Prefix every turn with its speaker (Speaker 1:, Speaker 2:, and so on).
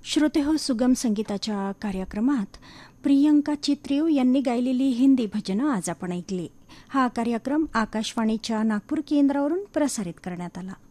Speaker 1: श्रोते हो, सुगम संगीताच्या कार्यक्रमात प्रियंका चित्रीव यांनी गायलेली हिंदी भजनं आज आपण ऐकली. हा कार्यक्रम आकाशवाणीच्या नागपूर केंद्रावरून प्रसारित करण्यात आला.